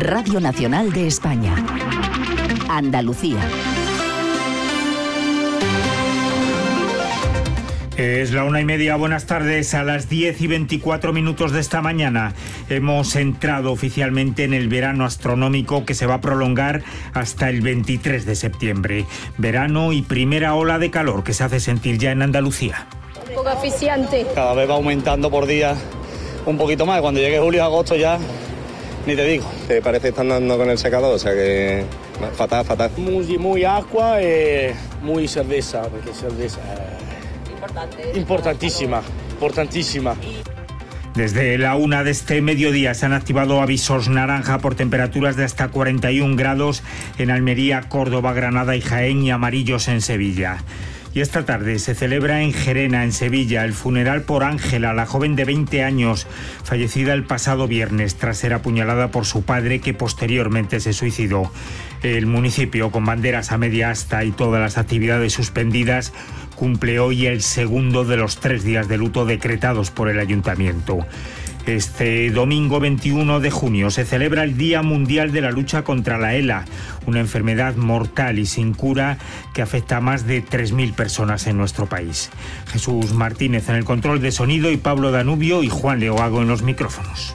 Radio Nacional de España. Andalucía. Es la 1:30, buenas tardes. A las 10:24 de esta mañana hemos entrado oficialmente en el verano astronómico que se va a prolongar hasta el 23 de septiembre. Verano y primera ola de calor que se hace sentir ya en Andalucía. Un poco asfixiante. Cada vez va aumentando por día un poquito más. Cuando llegue julio, agosto ya, ni te digo. Parece que están dando con el secador, o sea que fatal. Muy agua y muy cerveza, porque cerveza importantísima. Desde la 1 de este mediodía se han activado avisos naranja por temperaturas de hasta 41 grados en Almería, Córdoba, Granada y Jaén, y amarillos en Sevilla. Y esta tarde se celebra en Gerena, en Sevilla, el funeral por Ángela, la joven de 20 años, fallecida el pasado viernes tras ser apuñalada por su padre, que posteriormente se suicidó. El municipio, con banderas a media asta y todas las actividades suspendidas, cumple hoy el segundo de los 3 días de luto decretados por el ayuntamiento. Este domingo 21 de junio se celebra el Día Mundial de la Lucha contra la ELA, una enfermedad mortal y sin cura que afecta a más de 3.000 personas en nuestro país. Jesús Martínez en el control de sonido y Pablo Danubio y Juan Leoago en los micrófonos.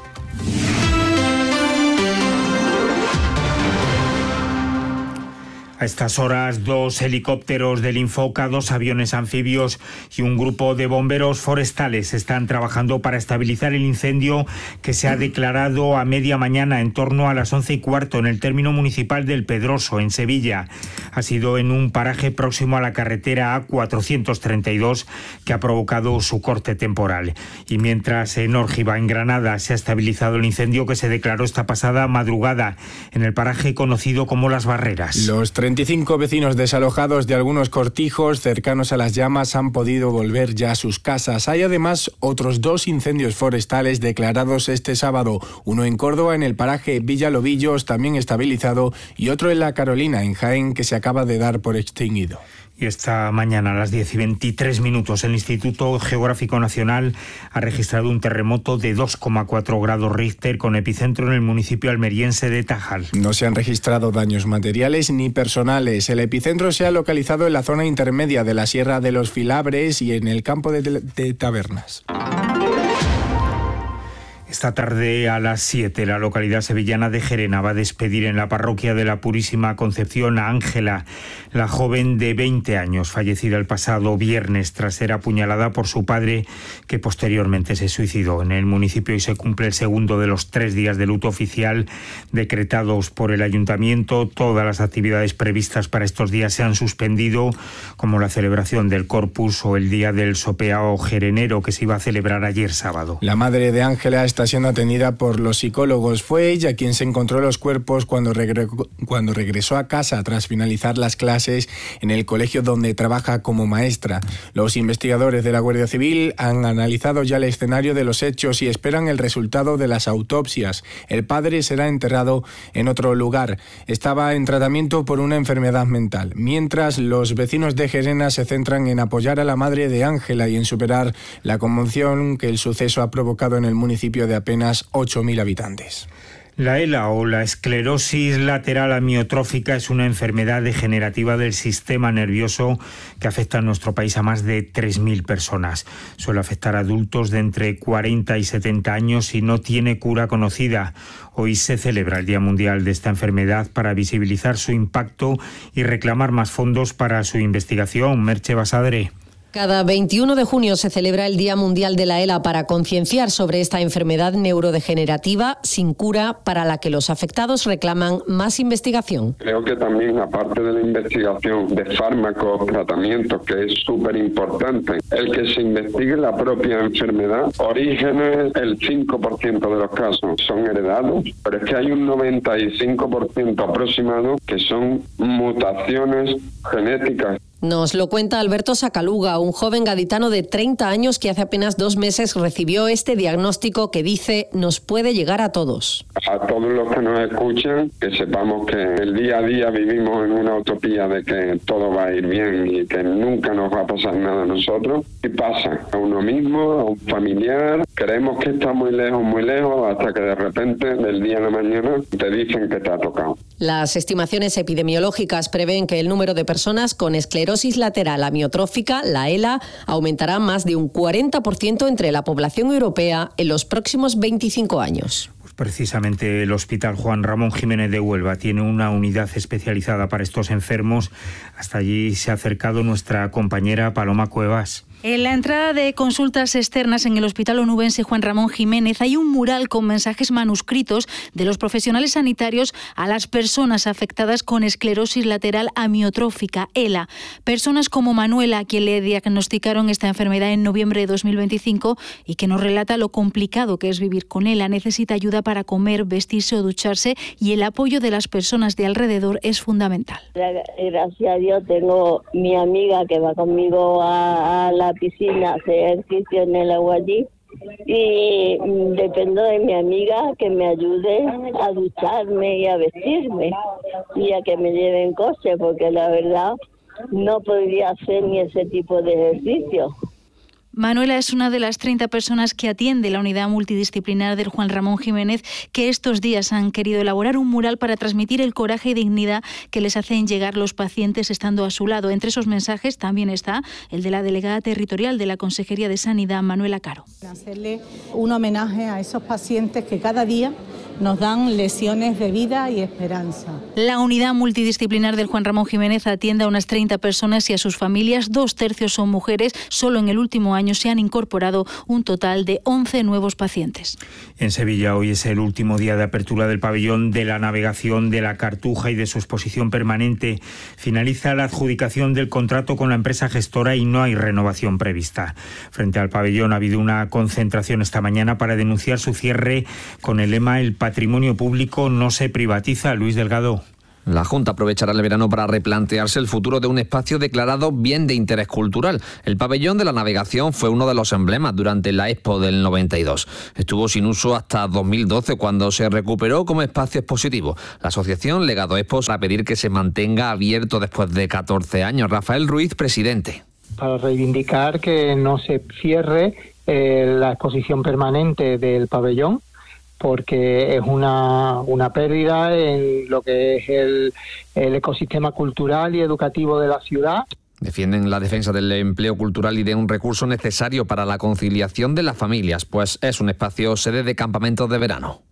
A estas horas, 2 helicópteros del Infoca, 2 aviones anfibios y un grupo de bomberos forestales están trabajando para estabilizar el incendio que se ha declarado a media mañana, en torno a las 11:15, en el término municipal del Pedroso, en Sevilla. Ha sido en un paraje próximo a la carretera A432 que ha provocado su corte temporal. Y mientras en Órgiva, en Granada, se ha estabilizado el incendio que se declaró esta pasada madrugada en el paraje conocido como Las Barreras. Los 35 vecinos desalojados de algunos cortijos cercanos a las llamas han podido volver ya a sus casas. Hay además otros 2 incendios forestales declarados este sábado, uno en Córdoba, en el paraje Villalobillos, también estabilizado, y otro en La Carolina, en Jaén, que se acaba de dar por extinguido. Y esta mañana a las 10:23 el Instituto Geográfico Nacional ha registrado un terremoto de 2,4 grados Richter con epicentro en el municipio almeriense de Tajal. No se han registrado daños materiales ni personales. El epicentro se ha localizado en la zona intermedia de la Sierra de los Filabres y en el campo de Tabernas. Esta tarde a las 7, la localidad sevillana de Gerena va a despedir en la parroquia de la Purísima Concepción a Ángela, la joven de 20 años, fallecida el pasado viernes tras ser apuñalada por su padre, que posteriormente se suicidó. En el municipio hoy se cumple el segundo de los 3 días de luto oficial decretados por el ayuntamiento. Todas las actividades previstas para estos días se han suspendido, como la celebración del Corpus o el Día del Sopeao Gerenero, que se iba a celebrar ayer sábado. La madre de Ángela está siendo atendida por los psicólogos. Fue ella quien se encontró los cuerpos cuando regresó a casa tras finalizar las clases en el colegio donde trabaja como maestra. Los investigadores de la Guardia Civil han analizado ya el escenario de los hechos y esperan el resultado de las autopsias. El padre será enterrado en otro lugar. Estaba en tratamiento por una enfermedad mental. Mientras, los vecinos de Gerena se centran en apoyar a la madre de Ángela y en superar la conmoción que el suceso ha provocado en el municipio de apenas 8.000 habitantes. La ELA, o la esclerosis lateral amiotrófica, es una enfermedad degenerativa del sistema nervioso que afecta en nuestro país a más de 3.000 personas. Suele afectar a adultos de entre 40 y 70 años y no tiene cura conocida. Hoy se celebra el Día Mundial de esta enfermedad para visibilizar su impacto y reclamar más fondos para su investigación. Merche Basadre. Cada 21 de junio se celebra el Día Mundial de la ELA para concienciar sobre esta enfermedad neurodegenerativa sin cura, para la que los afectados reclaman más investigación. Creo que también, aparte de la investigación de fármacos, tratamientos, que es súper importante, el que se investigue la propia enfermedad. Orígenes, el 5% de los casos son heredados, pero es que hay un 95% aproximado que son mutaciones genéticas. Nos lo cuenta Alberto Sacaluga, un joven gaditano de 30 años que hace apenas 2 meses recibió este diagnóstico que dice nos puede llegar a todos. A todos los que nos escuchan, que sepamos que el día a día vivimos en una utopía de que todo va a ir bien y que nunca nos va a pasar nada a nosotros. Y pasa a uno mismo, a un familiar. Creemos que está muy lejos, hasta que de repente, del día a la mañana, te dicen que te ha tocado. Las estimaciones epidemiológicas prevén que el número de personas con esclerosis lateral amiotrófica, la ELA, aumentará más de un 40% entre la población europea en los próximos 25 años. Pues precisamente el Hospital Juan Ramón Jiménez de Huelva tiene una unidad especializada para estos enfermos. Hasta allí se ha acercado nuestra compañera Paloma Cuevas. En la entrada de consultas externas en el Hospital Onubense Juan Ramón Jiménez hay un mural con mensajes manuscritos de los profesionales sanitarios a las personas afectadas con esclerosis lateral amiotrófica, ELA. Personas como Manuela, a quien le diagnosticaron esta enfermedad en noviembre de 2025 y que nos relata lo complicado que es vivir con ELA. Necesita ayuda para comer, vestirse o ducharse y el apoyo de las personas de alrededor es fundamental. Gracias a Dios tengo mi amiga que va conmigo a la piscina, hacer ejercicio en el agua allí, y dependo de mi amiga que me ayude a ducharme y a vestirme y a que me lleve en coche, porque la verdad no podría hacer ni ese tipo de ejercicio. Manuela es una de las 30 personas que atiende la unidad multidisciplinar del Juan Ramón Jiménez, que estos días han querido elaborar un mural para transmitir el coraje y dignidad que les hacen llegar los pacientes estando a su lado. Entre esos mensajes también está el de la delegada territorial de la Consejería de Sanidad, Manuela Caro. Hacerle un homenaje a esos pacientes que cada día nos dan lecciones de vida y esperanza. La unidad multidisciplinar del Juan Ramón Jiménez atiende a unas 30 personas y a sus familias. 2/3 son mujeres. Solo en el último año se han incorporado un total de 11 nuevos pacientes. En Sevilla hoy es el último día de apertura del pabellón de la navegación de la Cartuja y de su exposición permanente. Finaliza la adjudicación del contrato con la empresa gestora y no hay renovación prevista. Frente al pabellón ha habido una concentración esta mañana para denunciar su cierre con el lema "El patrimonio público no se privatiza". Luis Delgado. La Junta aprovechará el verano para replantearse el futuro de un espacio declarado bien de interés cultural. El pabellón de la navegación fue uno de los emblemas durante la Expo del 92. Estuvo sin uso hasta 2012, cuando se recuperó como espacio expositivo. La asociación Legado Expos va a pedir que se mantenga abierto después de 14 años. Rafael Ruiz, presidente. Para reivindicar que no se cierre la exposición permanente del pabellón, porque es una pérdida en lo que es el ecosistema cultural y educativo de la ciudad. Defienden la defensa del empleo cultural y de un recurso necesario para la conciliación de las familias, pues es un espacio sede de campamentos de verano.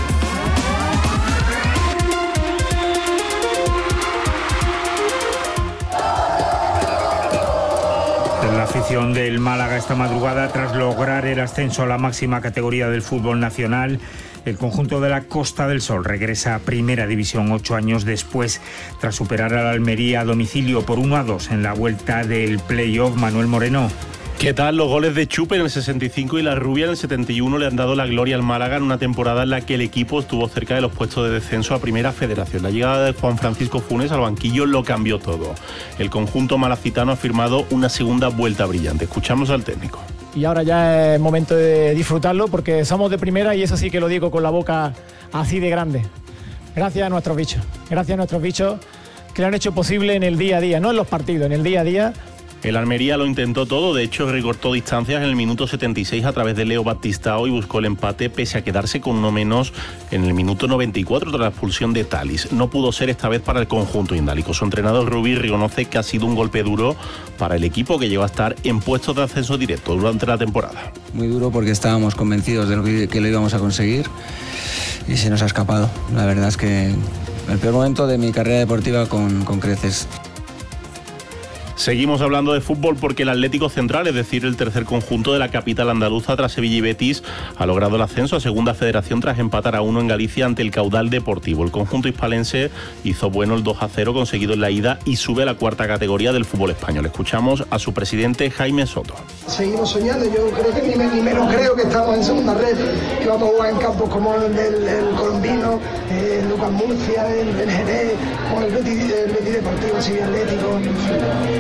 La afición del Málaga esta madrugada tras lograr el ascenso a la máxima categoría del fútbol nacional. El conjunto de la Costa del Sol regresa a Primera División 8 años después, tras superar al Almería a domicilio por 1-2 en la vuelta del play-off. Manuel Moreno. ¿Qué tal? Los goles de Chupe en el 65 y la Rubia en el 71 le han dado la gloria al Málaga en una temporada en la que el equipo estuvo cerca de los puestos de descenso a Primera Federación. La llegada de Juan Francisco Funes al banquillo lo cambió todo. El conjunto malacitano ha firmado una segunda vuelta brillante. Escuchamos al técnico. Y ahora ya es momento de disfrutarlo, porque somos de primera y eso sí que lo digo con la boca así de grande. Gracias a nuestros bichos que lo han hecho posible en el día a día, no en los partidos, en el día a día. El Almería lo intentó todo, de hecho recortó distancias en el minuto 76 a través de Leo Baptistao y buscó el empate pese a quedarse con uno menos en el minuto 94 tras la expulsión de Talis. No pudo ser esta vez para el conjunto indálico. Su entrenador Rubí reconoce que ha sido un golpe duro para el equipo, que llegó a estar en puestos de ascenso directo durante la temporada. Muy duro, porque estábamos convencidos de que lo íbamos a conseguir y se nos ha escapado. La verdad es que el peor momento de mi carrera deportiva con creces. Seguimos hablando de fútbol porque el Atlético Central, es decir, el tercer conjunto de la capital andaluza tras Sevilla y Betis, ha logrado el ascenso a Segunda Federación tras empatar a 1 en Galicia ante el Caudal Deportivo. El conjunto hispalense hizo bueno el 2-0 conseguido en la ida y sube a la cuarta categoría del fútbol español. Escuchamos a su presidente Jaime Soto. Seguimos soñando, yo creo que ni menos creo que estamos en segunda red, que vamos a jugar en campos como el del Colombino, Lucas Murcia, el Jerez, o el Betis Deportivo, Sevilla Atlético.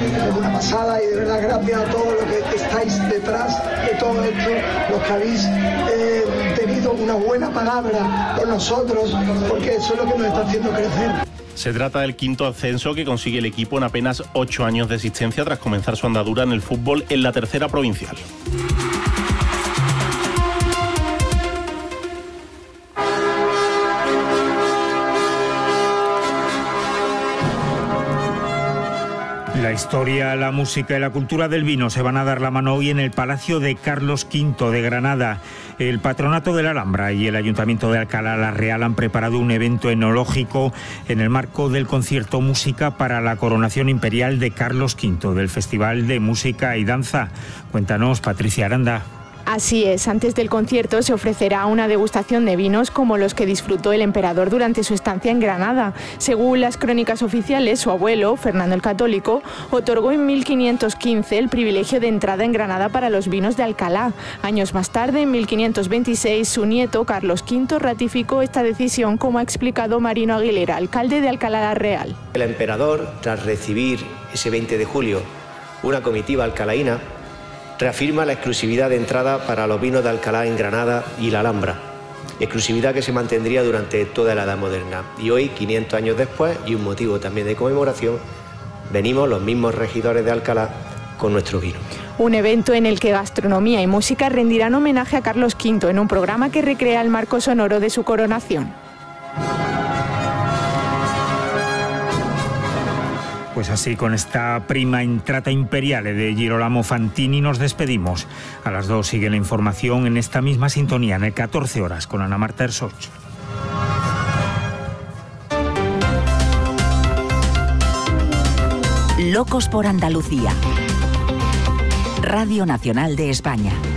es una pasada y de verdad gracias a todos los que estáis detrás de todo esto, los que habéis tenido una buena palabra con nosotros, porque eso es lo que nos está haciendo crecer. Se trata del quinto ascenso que consigue el equipo en apenas 8 años de existencia tras comenzar su andadura en el fútbol en la tercera provincial. La historia, la música y la cultura del vino se van a dar la mano hoy en el Palacio de Carlos V de Granada. El Patronato de la Alhambra y el Ayuntamiento de Alcalá la Real han preparado un evento enológico en el marco del concierto Música para la Coronación Imperial de Carlos V, del Festival de Música y Danza. Cuéntanos, Patricia Aranda. Así es, antes del concierto se ofrecerá una degustación de vinos como los que disfrutó el emperador durante su estancia en Granada. Según las crónicas oficiales, su abuelo, Fernando el Católico, otorgó en 1515 el privilegio de entrada en Granada para los vinos de Alcalá. Años más tarde, en 1526, su nieto, Carlos V, ratificó esta decisión, como ha explicado Marino Aguilera, alcalde de Alcalá la Real. El emperador, tras recibir ese 20 de julio una comitiva alcalaína, reafirma la exclusividad de entrada para los vinos de Alcalá en Granada y la Alhambra, exclusividad que se mantendría durante toda la Edad Moderna. Y hoy, 500 años después, y un motivo también de conmemoración, venimos los mismos regidores de Alcalá con nuestro vino. Un evento en el que gastronomía y música rendirán homenaje a Carlos V en un programa que recrea el marco sonoro de su coronación. Pues así, con esta prima entrata imperiale de Girolamo Fantini nos despedimos. A las 2 sigue la información en esta misma sintonía, en el 14 horas, con Ana Marta Ersoch. Locos por Andalucía. Radio Nacional de España.